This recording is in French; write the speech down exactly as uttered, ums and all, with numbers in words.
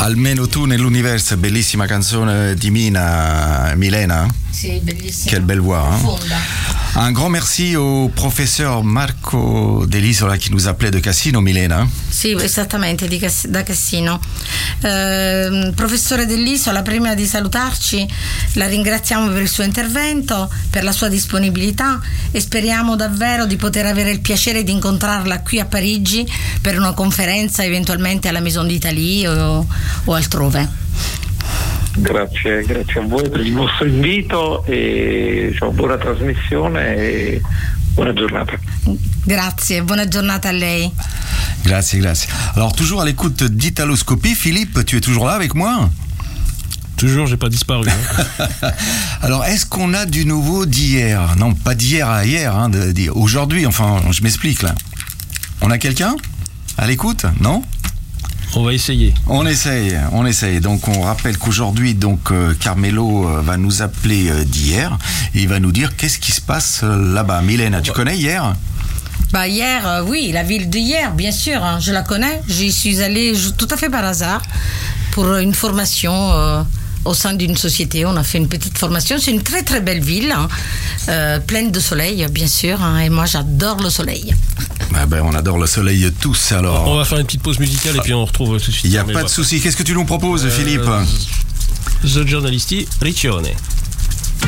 Almeno tu nell'universo, bellissima canzone di Mina, Milena. Sì, bellissima. Quelle belle voix. Hein? Un grand merci au professeur Marco Dell'Isola qui nous appelait de Cassino, Milena. Sì, esattamente, di Cass- da Cassino. Eh, professore Dell'Isola, prima di salutarci, la ringraziamo per il suo intervento, per la sua disponibilità e speriamo davvero di poter avere il piacere di incontrarla qui a Parigi per una conferenza, eventualmente alla Maison d'Italie o, o altrove. Grazie, grazie a voi per il vostro invito e diciamo, buona trasmissione e buona giornata. Grazie, buona giornata a lei. Grazie, grazie. Alors toujours à l'écoute d'Italoscopie, Philippe, tu es toujours là avec moi? Toujours, j'ai pas disparu. Hein. Alors, est-ce qu'on a du nouveau d'hier? Non, pas d'hier à hier, hein, de, de, aujourd'hui, enfin, je m'explique là. On a quelqu'un à l'écoute? Non? On va essayer. On essaye, on essaye. Donc on rappelle qu'aujourd'hui, donc euh, Carmelo euh, va nous appeler euh, d'hier et il va nous dire qu'est-ce qui se passe euh, là-bas. Milena, tu connais hier? Bah hier, euh, oui, la ville d'hier, bien sûr, hein, je la connais. J'y suis allée je, tout à fait par hasard pour une formation euh, au sein d'une société. On a fait une petite formation. C'est une très très belle ville, hein, euh, pleine de soleil, bien sûr. Hein, et moi, j'adore le soleil. Ah ben, on adore le soleil tous, alors. On va faire une petite pause musicale et puis on retrouve tout de suite. Il n'y a pas de souci. Qu'est-ce que tu nous proposes, euh, Philippe? The Giornalisti, Riccione.